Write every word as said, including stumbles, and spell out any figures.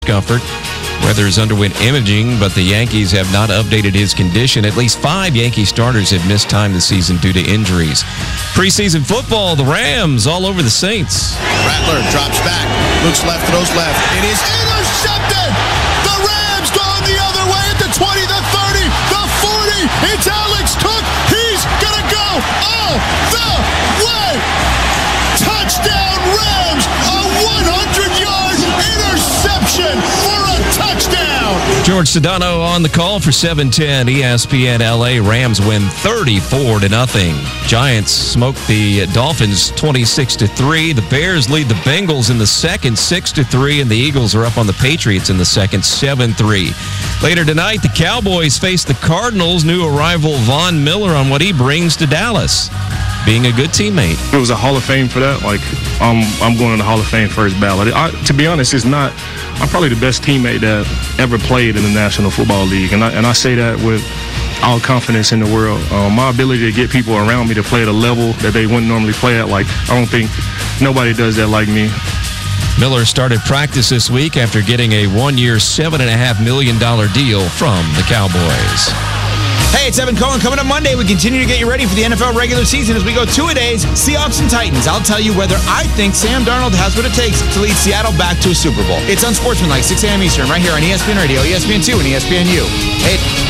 discomfort. Weathers underwent imaging, but the Yankees have not updated his condition. At least five Yankee starters have missed time this season due to injuries. Preseason football, the Rams all over the Saints. Rattler drops back, looks left, throws left. It is intercepted! The Rams going the other way at the twenty, the thirty, the forty. It's Alex Cook. He's going to go all the way. Touchdown Rams! A one hundred yard interception for a touchdown! George Sedano on the call for seven ten E S P N L A. Rams win thirty-four to nothing. Giants smoke the Dolphins twenty-six to three. The Bears lead the Bengals in the second six to three, and the Eagles are up on the Patriots in the second seven three. Later tonight, the Cowboys face the Cardinals. New arrival Von Miller on what he brings to Dallas. Being a good teammate. It was a Hall of Fame for that. Like, um, I'm going in the Hall of Fame first ballot. I, to be honest, it's not. I'm probably the best teammate that ever played in the National Football League, and I and I say that with all confidence in the world. Um, my ability to get people around me to play at a level that they wouldn't normally play at, like, I don't think nobody does that like me. Miller started practice this week after getting a one-year, seven point five million dollars deal from the Cowboys. Hey, it's Evan Cohen. Coming up Monday, we continue to get you ready for the N F L regular season as we go two-a-days, Seahawks and Titans. I'll tell you whether I think Sam Darnold has what it takes to lead Seattle back to a Super Bowl. It's Unsportsmanlike, six a.m. Eastern, right here on E S P N Radio, E S P N two, and E S P N U. Hey.